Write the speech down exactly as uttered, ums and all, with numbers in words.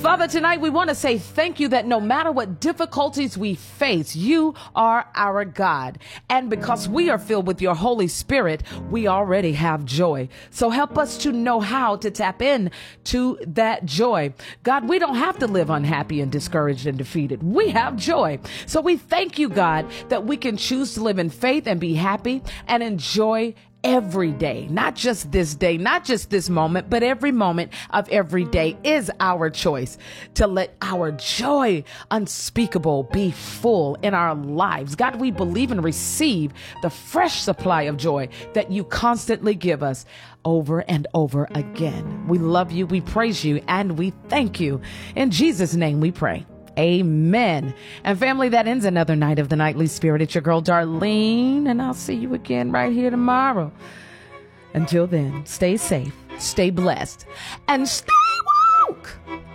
Father, tonight we want to say thank you that no matter what difficulties we face, you are our God. And because we are filled with your Holy Spirit, we already have joy. So help us to know how to tap in to that joy. God, we don't have to live unhappy and discouraged and defeated. We have joy. So we thank you, God, that we can choose to live in faith and be happy and enjoy every day, not just this day, not just this moment, but every moment of every day is our choice to let our joy unspeakable be full in our lives. God, we believe and receive the fresh supply of joy that you constantly give us over and over again. We love you, we praise you, and we thank you. In Jesus' name we pray. Amen. And family, that ends another night of the Nightly Spirit. It's your girl, Darlene, and I'll see you again right here tomorrow. Until then, stay safe, stay blessed, and stay